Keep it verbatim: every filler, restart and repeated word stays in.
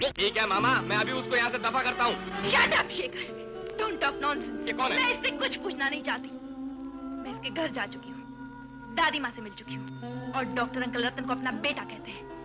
ठीक है मामा, मैं अभी उसको यहाँ से दफा करता हूँ। Shut up Shekhar, don't talk nonsense. ये कौन है? मैं इससे कुछ पूछना नहीं चाहती। मैं इसके घर जा चुकी हूँ, दादी माँ से मिल चुकी हूँ और डॉक्टर अंकल रतन को अपना बेटा कहते हैं।